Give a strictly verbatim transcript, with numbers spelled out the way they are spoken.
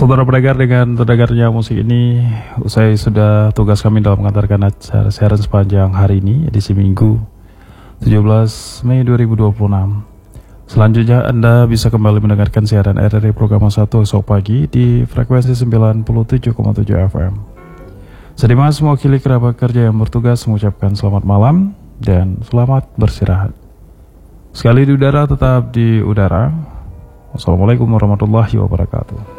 Saudara pendengar, dengan terdengarnya musik ini, usai sudah tugas kami dalam mengantarkan acara siaran sepanjang hari ini, edisi Minggu tujuh belas Mei dua ribu dua puluh enam. Selanjutnya Anda bisa kembali mendengarkan siaran R R I Program satu esok pagi di frekuensi sembilan puluh tujuh koma tujuh F M. Sedimas mewakili kerabat kerja yang bertugas mengucapkan selamat malam dan selamat beristirahat. Sekali di udara tetap di udara. Wassalamualaikum warahmatullahi wabarakatuh.